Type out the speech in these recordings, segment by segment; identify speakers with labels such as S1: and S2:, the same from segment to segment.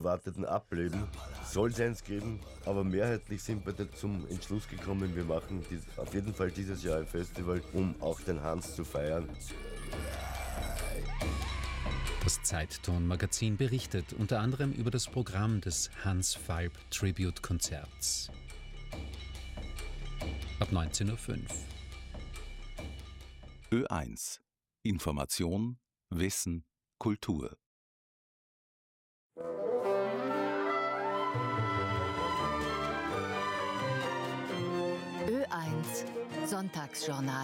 S1: erwarteten Ableben soll es eins geben, aber mehrheitlich sind wir da zum Entschluss gekommen, wir machen auf jeden Fall dieses Jahr ein Festival, um auch den Hans zu feiern.
S2: Das Zeitton-Magazin berichtet unter anderem über das Programm des Hans Falb Tribute-Konzerts. Ab 19.05 Uhr.
S3: Ö1. Information, Wissen, Kultur.
S4: Ö1 Sonntagsjournal.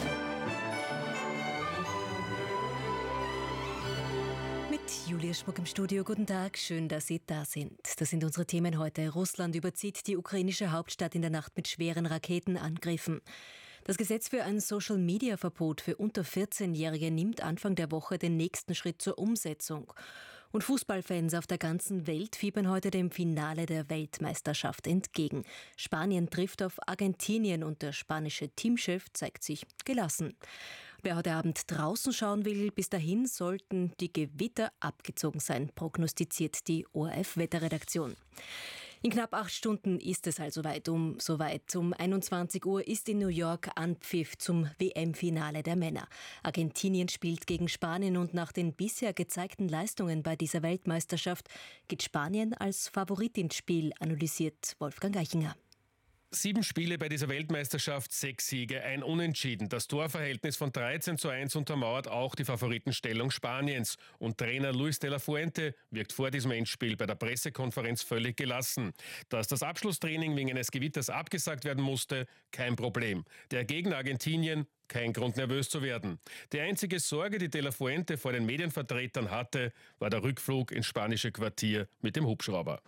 S4: Mit Julia Schmuck im Studio. Guten Tag, schön, dass Sie da sind. Das sind unsere Themen heute. Russland überzieht die ukrainische Hauptstadt in der Nacht mit schweren Raketenangriffen. Das Gesetz für ein Social-Media-Verbot für unter 14-Jährige nimmt Anfang der Woche den nächsten Schritt zur Umsetzung. Und Fußballfans auf der ganzen Welt fiebern heute dem Finale der Weltmeisterschaft entgegen. Spanien trifft auf Argentinien und der spanische Teamchef zeigt sich gelassen. Wer heute Abend draußen schauen will, bis dahin sollten die Gewitter abgezogen sein, prognostiziert die ORF-Wetterredaktion. In knapp 8 Stunden ist es also soweit. Um 21 Uhr ist in New York Anpfiff zum WM-Finale der Männer. Argentinien spielt gegen Spanien und nach den bisher gezeigten Leistungen bei dieser Weltmeisterschaft geht Spanien als Favorit ins Spiel, analysiert Wolfgang Eichinger.
S5: 7 Spiele bei dieser Weltmeisterschaft, 6 Siege, ein Unentschieden. Das Torverhältnis von 13:1 untermauert auch die Favoritenstellung Spaniens. Und Trainer Luis de la Fuente wirkt vor diesem Endspiel bei der Pressekonferenz völlig gelassen. Dass das Abschlusstraining wegen eines Gewitters abgesagt werden musste, kein Problem. Der Gegner Argentinien, kein Grund, nervös zu werden. Die einzige Sorge, die de la Fuente vor den Medienvertretern hatte, war der Rückflug ins spanische Quartier mit dem Hubschrauber.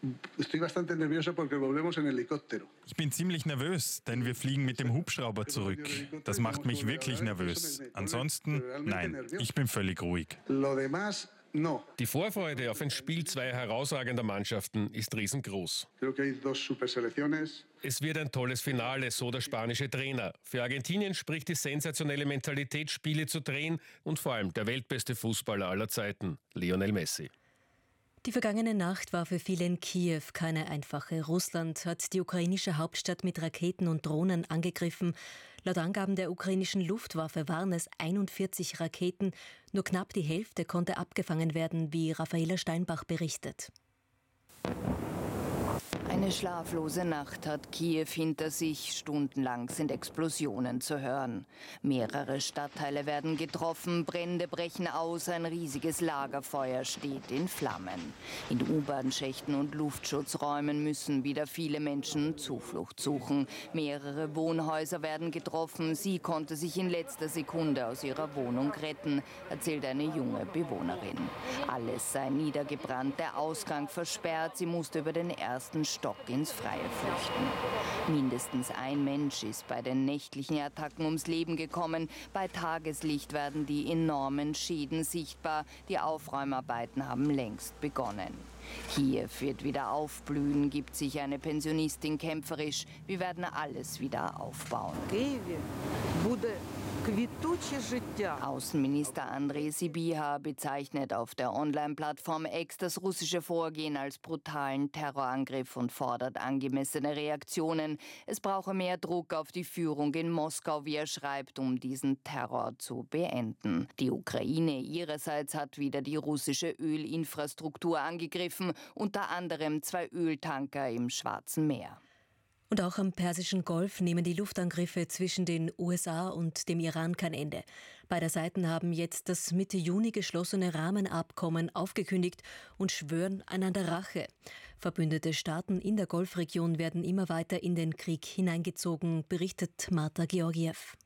S6: Ich bin ziemlich nervös, denn wir fliegen mit dem Hubschrauber zurück. Das macht mich wirklich nervös. Ansonsten, nein, ich bin völlig ruhig.
S5: Die Vorfreude auf ein Spiel zweier herausragender Mannschaften ist riesengroß. Es wird ein tolles Finale, so der spanische Trainer. Für Argentinien spricht die sensationelle Mentalität, Spiele zu drehen und vor allem der weltbeste Fußballer aller Zeiten, Lionel Messi.
S4: Die vergangene Nacht war für viele in Kiew keine einfache. Russland hat die ukrainische Hauptstadt mit Raketen und Drohnen angegriffen. Laut Angaben der ukrainischen Luftwaffe waren es 41 Raketen. Nur knapp die Hälfte konnte abgefangen werden, wie Raffaela Steinbach berichtet.
S7: Eine schlaflose Nacht hat Kiew hinter sich. Stundenlang sind Explosionen zu hören. Mehrere Stadtteile werden getroffen, Brände brechen aus, ein riesiges Lagerfeuer steht in Flammen. In U-Bahn-Schächten und Luftschutzräumen müssen wieder viele Menschen Zuflucht suchen. Mehrere Wohnhäuser werden getroffen. Sie konnte sich in letzter Sekunde aus ihrer Wohnung retten, erzählt eine junge Bewohnerin. Alles sei niedergebrannt, der Ausgang versperrt. Sie musste über den ersten Stock ins Freie flüchten. Mindestens ein Mensch ist bei den nächtlichen Attacken ums Leben gekommen. Bei Tageslicht werden die enormen Schäden sichtbar. Die Aufräumarbeiten haben längst begonnen. Kiew wird wieder aufblühen, gibt sich eine Pensionistin kämpferisch. Wir werden alles wieder aufbauen. Außenminister Andrej Sybiha bezeichnet auf der Online-Plattform X das russische Vorgehen als brutalen Terrorangriff und fordert angemessene Reaktionen. Es brauche mehr Druck auf die Führung in Moskau, wie er schreibt, um diesen Terror zu beenden. Die Ukraine ihrerseits hat wieder die russische Ölinfrastruktur angegriffen, unter anderem 2 Öltanker im Schwarzen Meer.
S4: Und auch am Persischen Golf nehmen die Luftangriffe zwischen den USA und dem Iran kein Ende. Beide Seiten haben jetzt das Mitte Juni geschlossene Rahmenabkommen aufgekündigt und schwören einander Rache. Verbündete Staaten in der Golfregion werden immer weiter in den Krieg hineingezogen, berichtet Marta Georgiev.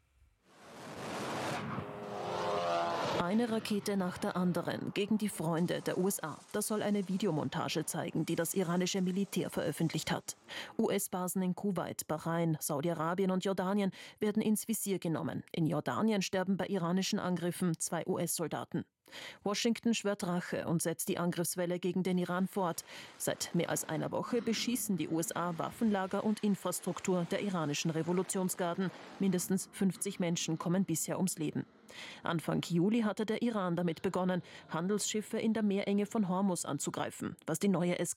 S8: Eine Rakete nach der anderen gegen die Freunde der USA. Das soll eine Videomontage zeigen, die das iranische Militär veröffentlicht hat. US-Basen in Kuwait, Bahrain, Saudi-Arabien und Jordanien werden ins Visier genommen. In Jordanien sterben bei iranischen Angriffen 2 US-Soldaten. Washington schwört Rache und setzt die Angriffswelle gegen den Iran fort. Seit mehr als einer Woche beschießen die USA Waffenlager und Infrastruktur der iranischen Revolutionsgarden. Mindestens 50 Menschen kommen bisher ums Leben. Anfang Juli hatte der Iran damit begonnen, Handelsschiffe in der Meerenge von Hormuz anzugreifen, was die neue Eskalation